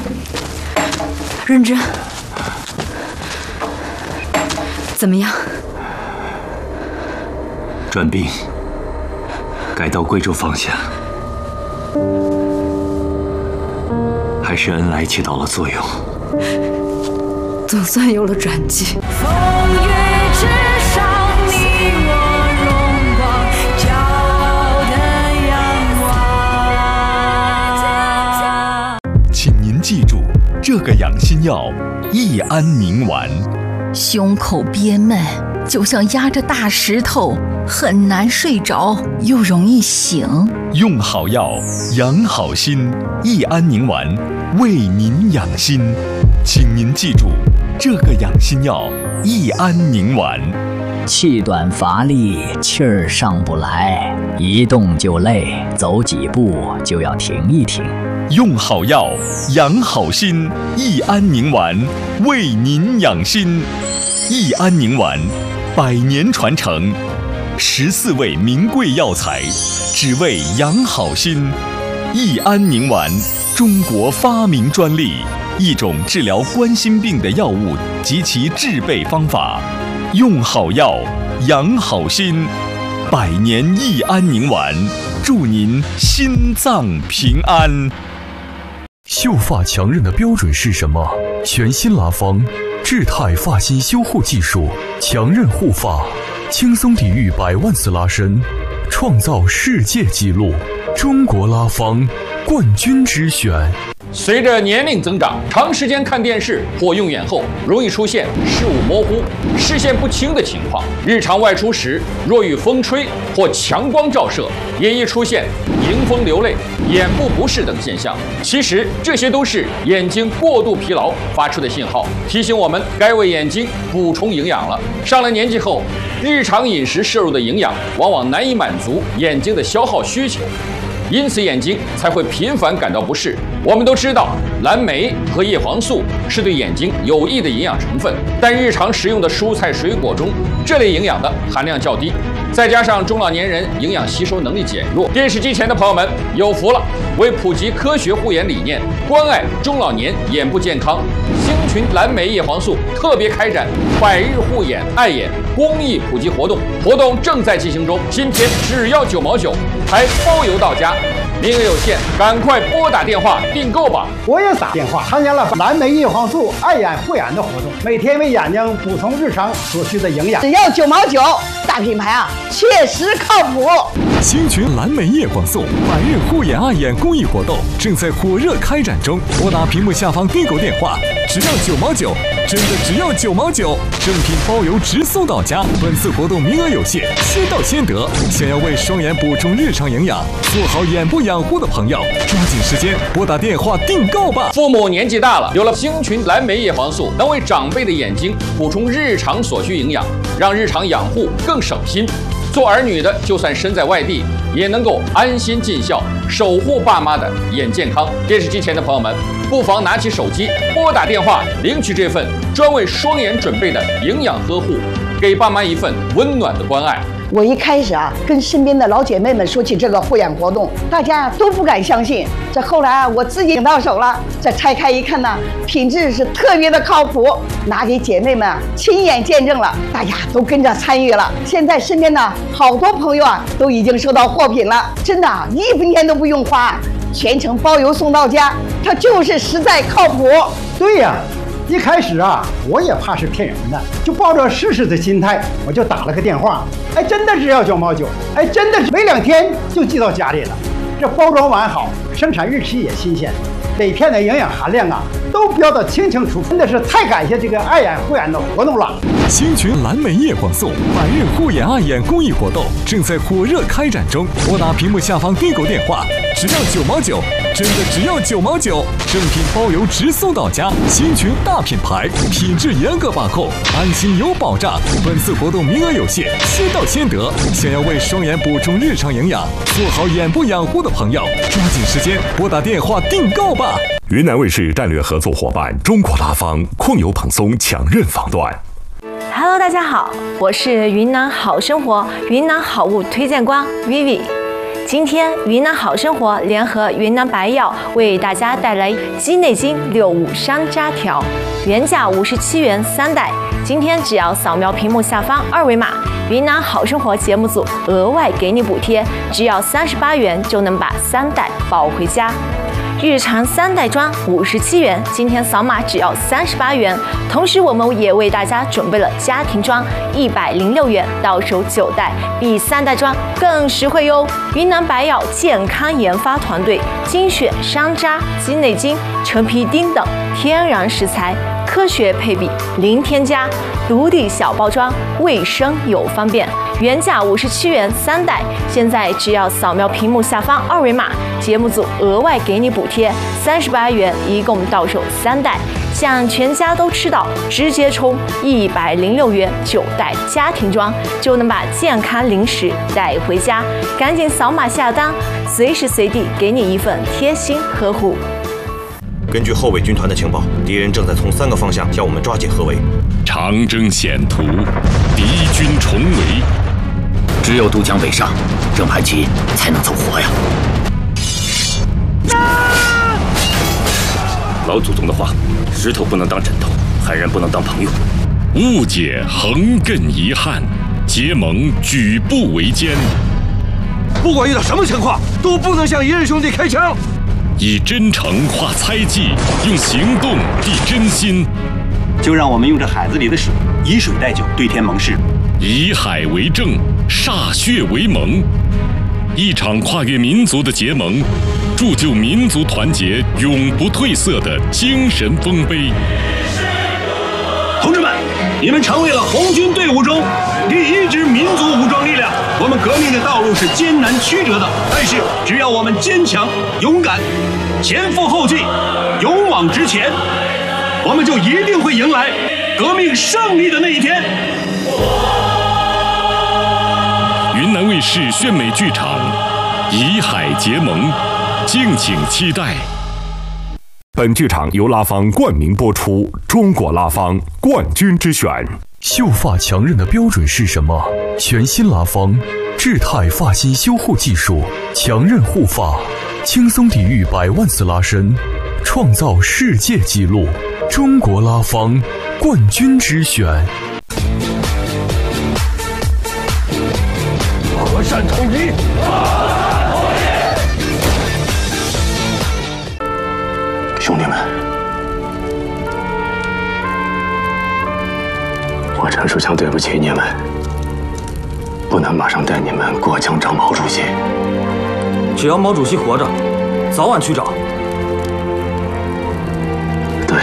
认真。怎么样？ 转病，改到贵州方向，还是恩来起到了作用。 总算有了转机。 风雨之上，你我荣光，骄傲的仰望。 请您记住，这个养心药益安宁丸。 胸口憋闷，就像压着大石头，很难睡着，又容易醒。 用好药，养好心，益安宁丸为您养心。请您记住，这个养心药益安宁丸。 气短乏力，气儿上不来，一动就累，走几步就要停一停。 用好药，养好心，益安宁丸为您养心。益安宁丸100年传承，14味名贵药材，只为养好心。益安宁丸，中国发明专利，一种治疗冠心病的药物及其制备方法。用好药，养好心，100年益安宁丸，祝您心脏平安。秀发强韧的标准是什么？全新拉芳智泰发型修护技术，强韧护发，轻松抵御100万次拉伸，创造世界纪录。中国拉芳冠军之选。 随着年龄增长，长时间看电视或用眼后，容易出现视物模糊、视线不清的情况。日常外出时，若遇风吹或强光照射，也易出现迎风流泪、眼部不适等现象。其实这些都是眼睛过度疲劳发出的信号，提醒我们该为眼睛补充营养了。上了年纪后，日常饮食摄入的营养往往难以满足眼睛的消耗需求，因此眼睛才会频繁感到不适。我们都知道，蓝莓和叶黄素是对眼睛有益的营养成分，但日常食用的蔬菜水果中，这类营养的含量较低。再加上中老年人营养吸收能力减弱，电视机前的朋友们有福了！为普及科学护眼理念，关爱中老年眼部健康，星群蓝莓叶黄素特别开展100日护眼爱眼公益普及活动，活动正在进行中，今天只要9毛9，还包邮到家。名额有限，赶快拨打电话订购吧！ 我也打电话参加了蓝莓叶黄素爱眼护眼的活动，每天为眼睛补充日常所需的营养， 只要9毛9，大品牌啊，确实靠谱。 星群蓝莓叶黄素100日护眼爱眼公益活动正在火热开展中，拨打屏幕下方订购电话，只要9毛9，真的只要9毛9，正品包邮直送到家。本次活动名额有限，先到先得。想要为双眼补充日常营养，做好眼部养护的朋友，抓紧时间拨打电话订购吧。 父母年纪大了，有了星群蓝莓叶黄素，能为长辈的眼睛补充日常所需营养，让日常养护更省心。做儿女的，就算身在外地，也能够安心尽孝，守护爸妈的眼健康。电视机前的朋友们，不妨拿起手机，拨打电话，领取这份专为双眼准备的营养呵护，给爸妈一份温暖的关爱。 我一开始啊，跟身边的老姐妹们说起这个护眼活动，大家都不敢相信。这后来啊，我自己领到手了，这拆开一看呢，品质是特别的靠谱，拿给姐妹们亲眼见证了，大家都跟着参与了。现在身边呢，好多朋友啊，都已经收到货品了，真的1分钱都不用花，全程包邮送到家，它就是实在靠谱。 对呀。一开始啊，我也怕是骗人的，就抱着试试的心态，我就打了个电话。哎，真的只要9毛9，哎，真的没2天就寄到家里了。这包装完好，生产日期也新鲜，每片的营养含量啊都标得清清楚楚，真的是太感谢这个爱眼护眼的活动了。 星群蓝莓叶黄素100日护眼爱眼公益活动正在火热开展中，拨打屏幕下方订购电话，只要9毛9，真的只要9毛9，正品包邮直送到家。星群大品牌，品质严格把控，安心有保障。本次活动名额有限，先到先得。想要为双眼补充日常营养，做好眼部养护的朋友，抓紧时间拨打电话订购吧。 云南卫视战略合作伙伴中国拉芳控油蓬松强韧防断。 Hello， 大家好，我是云南好生活云南好物推荐官 Vivi。 今天云南好生活联合云南白药为大家带来鸡内金65山楂条，原价57元3袋，今天只要扫描屏幕下方2维码，云南好生活节目组额外给你补贴，只要38元就能把3袋抱回家。日常3袋装57元，今天扫码只要38元。同时，我们也为大家准备了家庭装106元，到手9袋，比3袋装更实惠哟。云南白药健康研发团队精选山楂、鸡内金、陈皮丁等天然食材，科学配比，零添加，独立小包装，卫生又方便。原价57元3袋，现在只要扫描屏幕下方2维码，节目组额外给你补贴38元，一共到手3袋，想全家都吃到，直接充106元9袋家庭装，就能把健康零食带回家。赶紧扫码下单，随时随地给你一份贴心呵护。 根据后卫军团的情报，敌人正在从3个方向向我们抓紧合围。 长征险途，敌军重围， 只有渡江北上，郑排奇才能走活呀！老祖宗的话，石头不能当枕头，汉人不能当朋友。 误解横亘遗憾，结盟举步维艰。 不管遇到什么情况，都不能向一任兄弟开枪。 以真诚化猜忌，用行动递真心。 就让我们用这海子里的水，以水代酒，对天盟誓。 以海为证，歃血为盟。一场跨越民族的结盟，铸就民族团结永不褪色的精神丰碑。 同志们，你们成为了红军队伍中第1支民族武装力量。我们革命的道路是艰难曲折的，但是只要我们坚强勇敢，前赴后继，勇往直前，我们就一定会迎来革命胜利的那一天。 云南卫视炫美剧场以海结盟，敬请期待。 本剧场由拉芳冠名播出，中国拉芳冠军之选。 秀发强韧的标准是什么？全新拉芳智泰发型修护技术，强韧护发，轻松抵御100万次拉伸，创造世界纪录。中国拉芳冠军之选。 和善统一。 兄弟们，我陈树强对不起你们，不能马上带你们过江找毛主席。 只要毛主席活着，早晚去找。 对，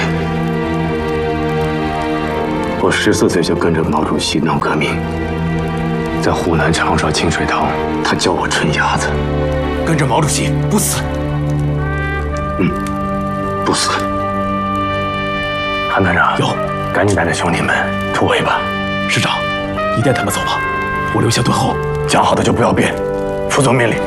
我14岁就跟着毛主席闹革命，在湖南长沙清水塘，他叫我春鸭子。 跟着毛主席不死。 不死。韩团长，有，赶紧带着兄弟们突围吧。 师长，你带他们走吧，我留下敦厚。 讲好的就不要变，服从命令。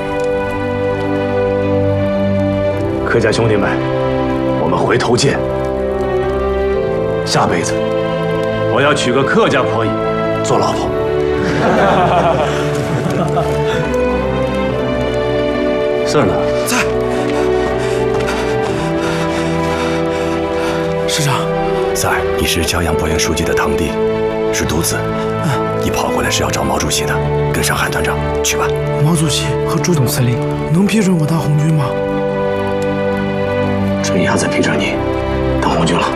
客家兄弟们，我们回头见。下辈子，我要娶个客家婆姨做老婆。四儿呢？ 在。师长， 三儿，你是江阳博员书记的堂弟，是独子。你跑过来是要找毛主席的，跟上韩团长去吧。 毛主席和朱总司令能批准我当红军吗？ 春鸭子批准你当红军了。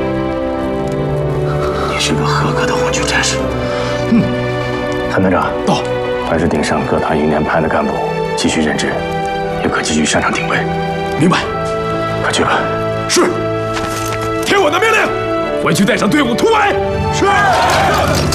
你是个合格的红军战士。韩团长到，凡是顶上各团营连派的干部继续任职，也可继续上场挺卫。 明白。 快去吧。 是。听我的命令，回去带上队伍突围。是。